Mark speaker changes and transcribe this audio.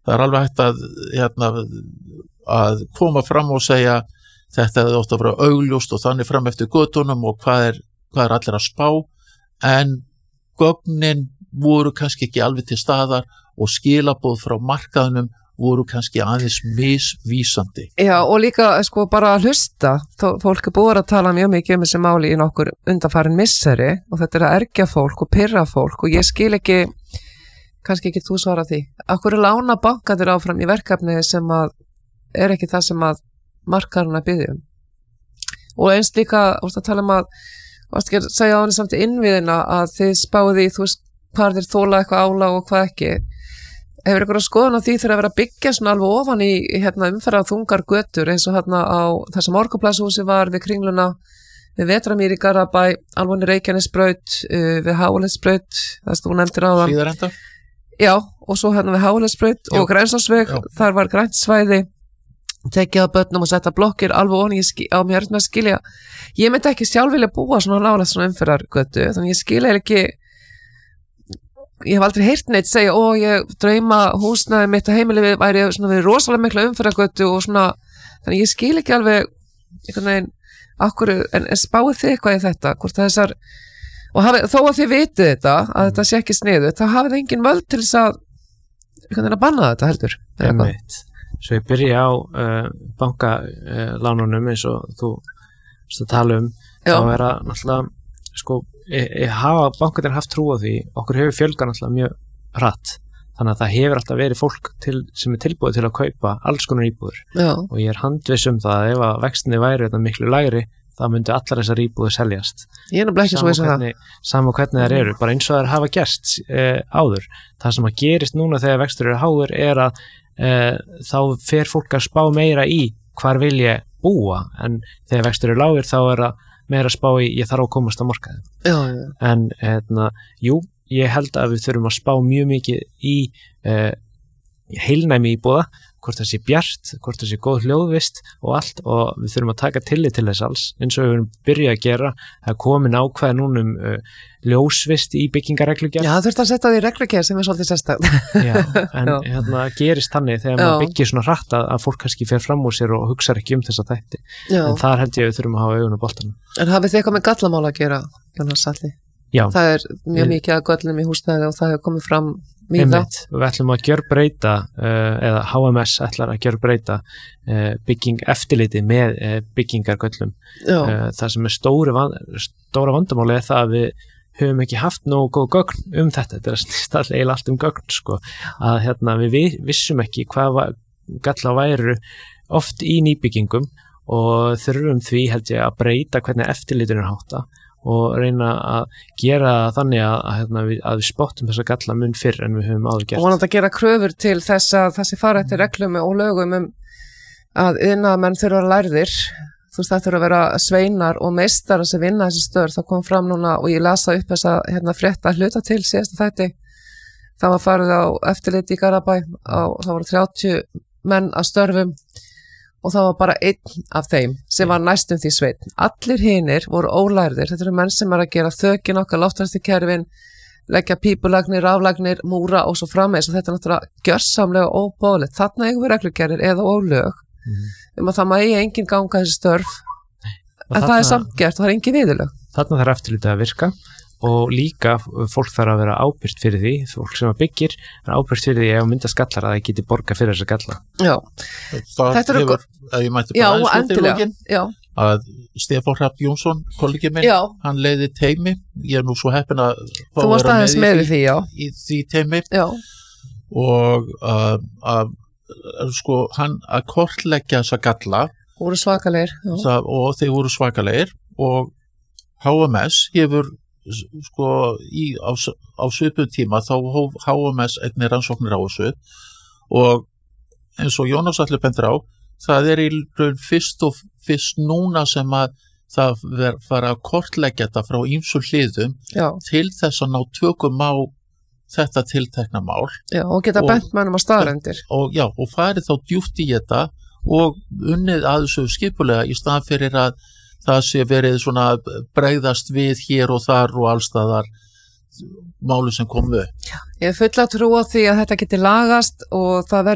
Speaker 1: það alveg hægt að koma fram og segja þetta hefði átt að vera augljóst og þannig fram eftir götunum og hvað er allir að spá, en gögnin voru kannski ekki alveg til staðar og skilaboð frá markaðnum voru kannski aðeins misvísandi.
Speaker 2: Já, og líka sko bara að hlusta. Fólk búið að tala mjög mikið þessi máli í nokkur undanfarin misseri og þetta að ergja fólk og pirra fólk og ég skil ekki, kannski ekki þú svara því. Akkur lána bankarnir áfram í verkefni sem að ekki það sem að markaðurinn að biðja Og eins líka, þú veist að tala að varst ekki að segja á henni samt í innviðina að þið spáði í, þú veist, hvað þeir þóla eitthvað álag og hvað ekki. Hefur ykkur að skoðun á því þegar að vera að byggja svona alveg ofan í umferðar þungar götur eins og á þessum Orkuplasshúsi var við Kringluna, við Vetramýri í Garðabæ, alveg í Reykjanesbraut, við Háleitsbraut, það þú nefndir áðan.
Speaker 1: Hlíðarenda?
Speaker 2: Já, og svo við Háleitsbraut og Grensásveg, þar var grænt svæði, tekið á börnum og setja blokkir alveg ofan á mér með að skilja. Ég myndi ekki sjálf vilja búa svona nálægt svona umferðargötu, þannig ég skilja ekki. Ég hef aldrei heyrt neitt segja, ég drauma húsnæði mitt og heimili væri svona við rosalega mikla umferðargötu og svona, þannig ég skil ekki alveg einhvern veginn, en spáið þið eitthvað í þetta, hvort þessar, og þó að þið vitið þetta, að þetta sé ekki sniðu, þá hafið engin völd til þess að banna þetta heldur.
Speaker 3: Svo ég byrja á bankalánunum eins og þú tala þá er að náttúrulega sko hafa bankarnir haft trú á því, okkur hefur fjölgað náttúrulega mjög hratt, þannig að það hefur alltaf verið fólk sem tilbúið til að kaupa alls konar íbúður. Og ég handviss það að ef að vextinni væri þetta miklu lægri, þá myndu allar þessar íbúður seljast.
Speaker 2: Ég er náttúrulega ekki svo að það.
Speaker 3: Sama hvernig þær eru, bara eins og þær hafa gerst áður. Það sem að gerist núna þegar vextur eru háir að þá fer fólk að spá meira í hvar vil ég búa, en þegar vextur eru lágir þá að meira spá í ég þarf að komast á markaðinn. En jú, ég held að við þurfum að spá mjög mikið í heilnæmi íbúða, hvort það sé bjart, hvort það sé góð hljóðvist og allt, og við þurfum að taka tillit til þess alls, eins og við höfum byrjað að gera. Það er komin ákvæði núna ljósvist í byggingarreglugerð.
Speaker 2: Já, það þurft að setja það í reglugerð sem er svolítið sérstakt.
Speaker 3: Já, en gerist þannig þegar maður byggir svona hratt að fólk kannski fer fram úr sér og hugsar ekki þessa þætti. En þar held ég að við þurfum að hafa augun á boltanum.
Speaker 2: En hafið þið eitthvað með gallamál að gera, Jónas Atli?
Speaker 3: Já.
Speaker 2: Það er mjög mikið að göllum í húsnæði og það hefur komið fram víða.
Speaker 3: Við ætlum að gjörbreyta, eða HMS ætlar að gjörbreyta eftirliti með byggingargöllum. Það sem er stóra vandamáli það að við höfum ekki haft nógu góð gögn þetta. Þetta snýst eiginlega allt gögn, sko. Að við vissum ekki hvað galla væru oft í nýbyggingum og þurfum því held ég að breyta hvernig eftirlitinu er háttað og reyna að gera þannig að við spottum þessa galla mun fyrr en við höfum áður gert.
Speaker 2: Og vonandi að gera kröfur til þess að þessi fara eftir reglum og lögum að iðnaðarmenn þurfa að lærðir. Þú veist, það þurfa að vera sveinar og meistarar sem vinna þessi störf. Það kom fram núna og ég lasa upp þessa frétta hluta til síðasta þætti. Það var farið á eftirlit í Garðabæ, það voru 30 menn að störfum og það var bara einn af þeim sem var næstum því sveinn. Allir hinir voru ólærðir. Þetta eru menn sem að gera þökin okkar, loftræstikerfin, leggja pípulagnir, raflagnir, múra og svo frammeins og þetta er náttúrulega gjörsamlega óboðlegt. Þarna eigum við reglugerðir eða ólög að það megi enginn ganga þessi störf en það er samt gert og það er engin viðurlög.
Speaker 3: Þarna þarf eftirlitið að virka og líka fólk þarf að vera ábyrgt fyrir því, fólk sem að byggir er ábyrgt fyrir því ef mynda skallar að það geti borga fyrir þessa galla.
Speaker 2: Já.
Speaker 1: Það hefur, ef ég mætti bara aðeins út í lokin, að Stefán Hrafn Jónsson, kollegi minn, hann leiði teymi, ég er nú svo heppinn að fá að vera með í því teymi og sko hann að kortleggja þessa galla
Speaker 2: voru svakalegir
Speaker 1: og þeir voru svakalegir og HMS hefur sko á svipuð tíma þá hóf HMS einnig rannsóknir á þessu og eins og Jónas Atli bendir á það er í raun fyrst núna sem að það fara að kortleggja þetta frá ýmsum hliðum til þess að ná tökum á þetta tiltekna mál.
Speaker 2: Já, og geta bent mönnum á staðrendir.
Speaker 1: Og farið þá djúpt í þetta og unnið að þessu skipulega í staðan fyrir að það sé verið svona bregðast við hér og þar og allstaðar máli sem komu.
Speaker 2: Ég er full að trúa því að þetta geti lagast og það